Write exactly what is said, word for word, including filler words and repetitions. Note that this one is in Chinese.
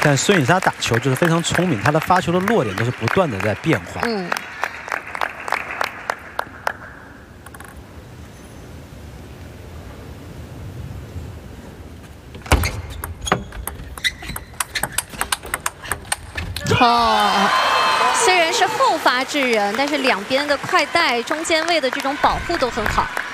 但孙颖莎打球就是非常聪明，她的发球的落点都是不断的在变化。 嗯。 哦，虽然是后发制人，但是两边的快带、中间位的这种保护都很好。